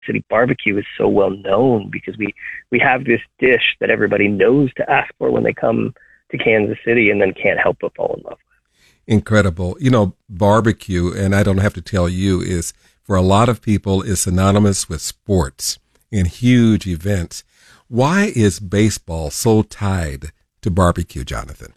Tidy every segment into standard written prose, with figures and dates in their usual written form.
City barbecue is so well known because we have this dish that everybody knows to ask for when they come to Kansas City and then can't help but fall in love with. Incredible. Barbecue, and I don't have to tell you, is for a lot of people is synonymous with sports and huge events. Why is baseball so tied to barbecue, Jonathan?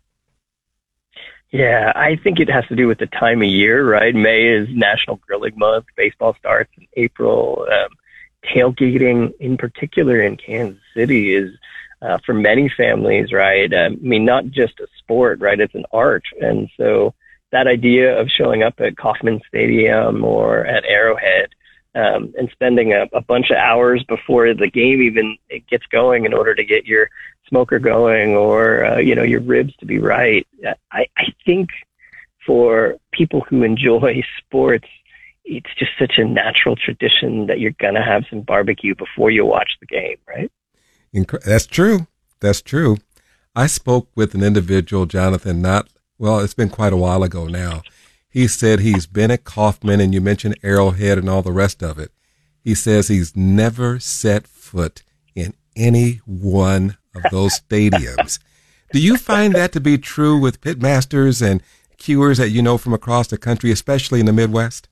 Yeah, I think it has to do with the time of year, right? May is National Grilling Month. Baseball starts in April. Tailgating, in particular in Kansas City, is for many families, right? I mean, not just a sport, right? It's an art. And so that idea of showing up at Kauffman Stadium or at Arrowhead and spending a bunch of hours before the game even it gets going in order to get your smoker going or, your ribs to be right. I think for people who enjoy sports, it's just such a natural tradition that you're going to have some barbecue before you watch the game, right? That's true. That's true. I spoke with an individual, Jonathan, it's been quite a while ago now. He said he's been at Kauffman, and you mentioned Arrowhead and all the rest of it. He says he's never set foot in any one of those stadiums. Do you find that to be true with pitmasters and cuers that you know from across the country, especially in the Midwest?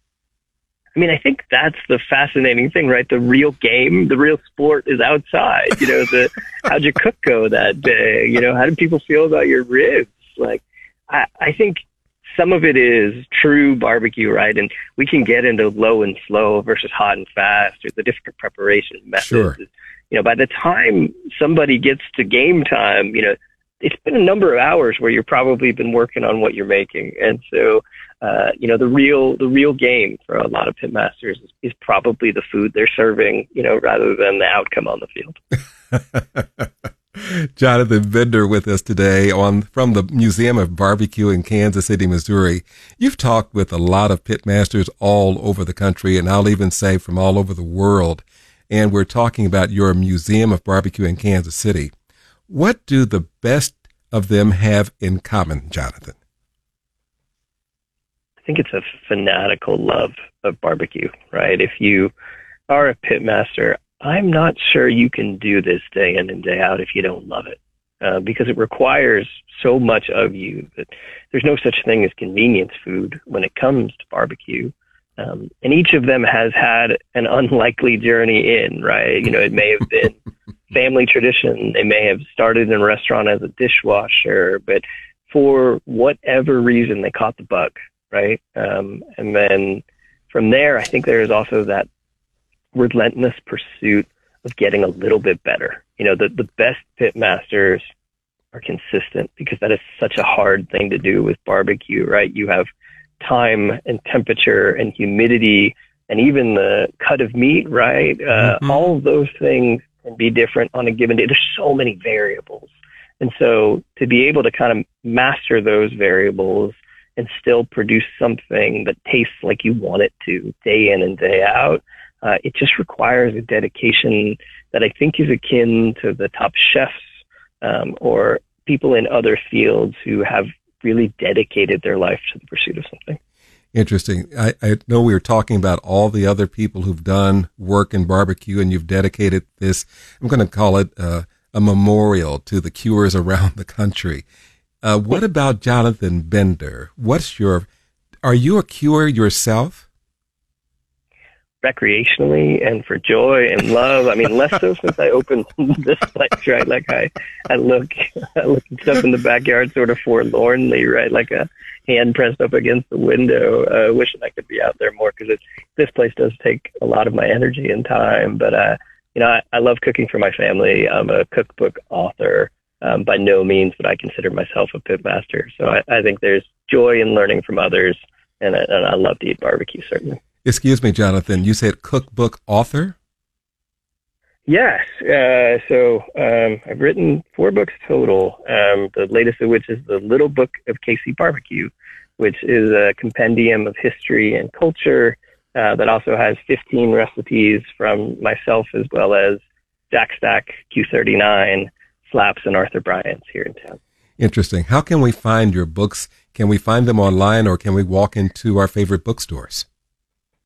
I mean, I think that's the fascinating thing, right? The real game, the real sport is outside. How'd your cook go that day? How did people feel about your ribs? Like, I think some of it is true barbecue, right? And we can get into low and slow versus hot and fast or the different preparation methods. Sure. By the time somebody gets to game time, it's been a number of hours where you've probably been working on what you're making. And so, the real game for a lot of pitmasters is probably the food they're serving, rather than the outcome on the field. Jonathan Bender with us today from the Museum of Barbecue in Kansas City, Missouri. You've talked with a lot of pitmasters all over the country, and I'll even say from all over the world. And we're talking about your Museum of Barbecue in Kansas City. What do the best of them have in common, Jonathan? I think it's a fanatical love of barbecue, right? If you are a pitmaster, I'm not sure you can do this day in and day out if you don't love it, because it requires so much of you that there's no such thing as convenience food when it comes to barbecue. And each of them has had an unlikely journey in, right? It may have been family tradition. They may have started in a restaurant as a dishwasher, but for whatever reason, they caught the bug, right? And then from there, I think there is also that relentless pursuit of getting a little bit better. The best pitmasters are consistent because that is such a hard thing to do with barbecue, right? You have time and temperature and humidity and even the cut of meat, right? All of those things can be different on a given day. There's so many variables. And so to be able to kind of master those variables and still produce something that tastes like you want it to day in and day out, it just requires a dedication that I think is akin to the top chefs or people in other fields who have really dedicated their life to the pursuit of something. Interesting. I know we were talking about all the other people who've done work in barbecue, and you've dedicated this, I'm going to call it a memorial to the cuers around the country. What about Jonathan Bender? Are you a cuer yourself? Recreationally and for joy and love. I mean, less so since I opened this place, right? Like I look at stuff in the backyard sort of forlornly, right? Like a hand pressed up against the window, wishing I could be out there more because this place does take a lot of my energy and time. But, I love cooking for my family. I'm a cookbook author, by no means, but I consider myself a pitmaster. So I think there's joy in learning from others, and I love to eat barbecue, certainly. Excuse me, Jonathan, you said cookbook author? Yes. I've written 4 books total, the latest of which is the Little Book of KC Barbecue, which is a compendium of history and culture that also has 15 recipes from myself as well as Jack Stack, Q39, Slaps, and Arthur Bryant's here in town. Interesting. How can we find your books? Can we find them online, or can we walk into our favorite bookstores?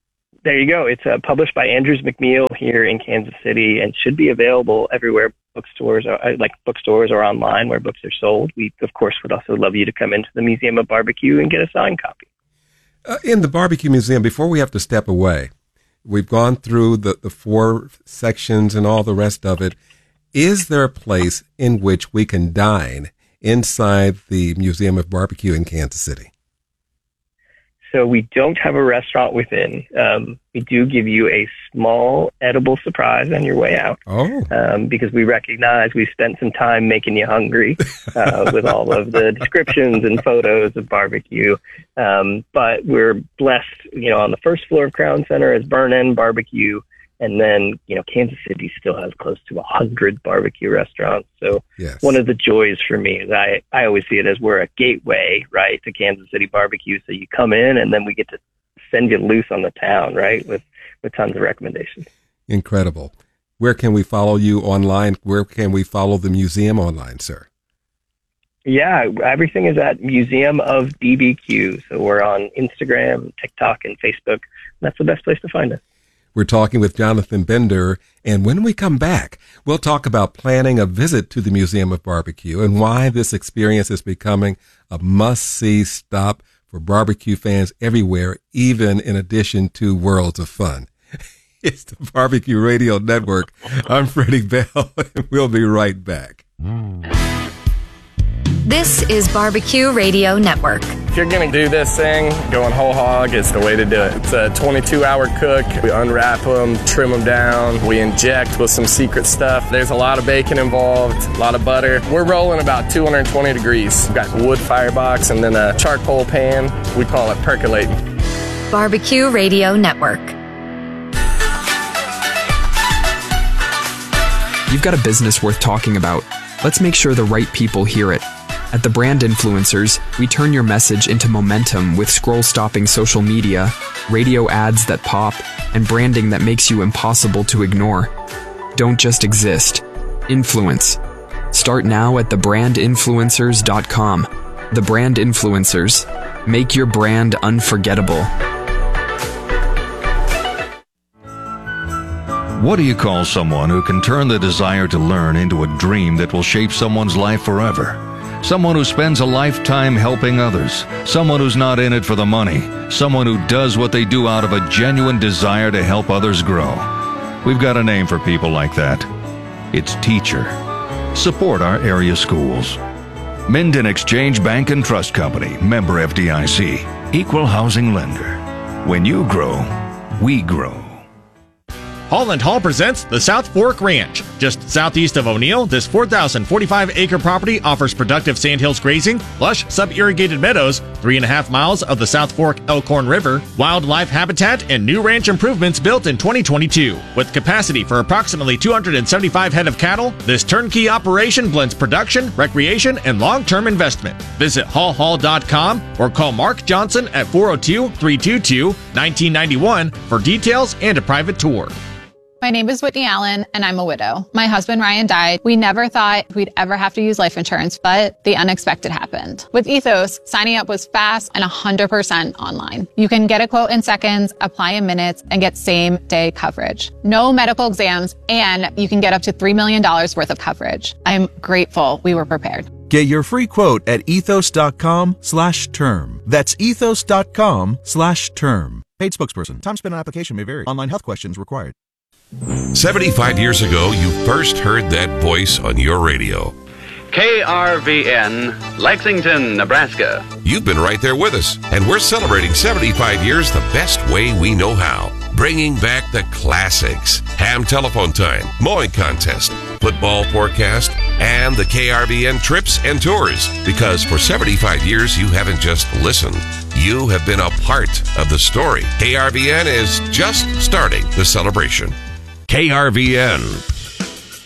There you go. It's published by Andrews McMeel here in Kansas City and should be available everywhere bookstores or online where books are sold. We, of course, would also love you to come into the Museum of Barbecue and get a signed copy. In the Barbecue Museum, before we have to step away, we've gone through the 4 sections and all the rest of it. Is there a place in which we can dine inside the Museum of Barbecue in Kansas City? So we don't have a restaurant within. We do give you a small edible surprise on your way out. Because we recognize we spent some time making you hungry with all of the descriptions and photos of barbecue. But we're blessed, on the first floor of Crown Center is Burn-In Barbecue. And then, Kansas City still has close to 100 barbecue restaurants. So yes. One of the joys for me is I always see it as we're a gateway, right, to Kansas City barbecue. So you come in and then we get to send you loose on the town, right, with tons of recommendations. Incredible. Where can we follow you online? Where can we follow the museum online, sir? Yeah, everything is at Museum of BBQ. So we're on Instagram, TikTok, and Facebook. That's the best place to find us. We're talking with Jonathan Bender, and when we come back, we'll talk about planning a visit to the Museum of Barbecue and why this experience is becoming a must-see stop for barbecue fans everywhere, even in addition to Worlds of Fun. It's the Barbecue Radio Network. I'm Freddie Bell, and we'll be right back. This is Barbecue Radio Network. If you're going to do this thing, going whole hog is the way to do it. It's a 22-hour cook. We unwrap them, trim them down. We inject with some secret stuff. There's a lot of bacon involved, a lot of butter. We're rolling about 220 degrees. We've got wood firebox and then a charcoal pan. We call it percolating. Barbecue Radio Network. You've got a business worth talking about. Let's make sure the right people hear it. At The Brand Influencers, we turn your message into momentum with scroll-stopping social media, radio ads that pop, and branding that makes you impossible to ignore. Don't just exist. Influence. Start now at thebrandinfluencers.com. The Brand Influencers. Make your brand unforgettable. What do you call someone who can turn the desire to learn into a dream that will shape someone's life forever? Someone who spends a lifetime helping others. Someone who's not in it for the money. Someone who does what they do out of a genuine desire to help others grow. We've got a name for people like that. It's teacher. Support our area schools. Minden Exchange Bank and Trust Company, member FDIC, equal housing lender. When you grow, we grow. Holland Hall presents the South Fork Ranch. Just southeast of O'Neill, this 4,045-acre property offers productive sandhills grazing, lush sub-irrigated meadows, 3.5 miles of the South Fork Elkhorn River, wildlife habitat, and new ranch improvements built in 2022. With capacity for approximately 275 head of cattle, this turnkey operation blends production, recreation, and long-term investment. Visit hallhall.com or call Mark Johnson at 402-322-1991 for details and a private tour. My name is Whitney Allen, and I'm a widow. My husband, Ryan, died. We never thought we'd ever have to use life insurance, but the unexpected happened. With Ethos, signing up was fast and 100% online. You can get a quote in seconds, apply in minutes, and get same-day coverage. No medical exams, and you can get up to $3 million worth of coverage. I'm grateful we were prepared. Get your free quote at ethos.com/term. That's ethos.com/term. Paid spokesperson. Time spent on application may vary. Online health questions required. 75 years ago, you first heard that voice on your radio. KRVN, Lexington, Nebraska. You've been right there with us, and we're celebrating 75 years the best way we know how. Bringing back the classics. Ham telephone time, mowing contest, football forecast, and the KRVN trips and tours. Because for 75 years, you haven't just listened. You have been a part of the story. KRVN is just starting the celebration. KRVN.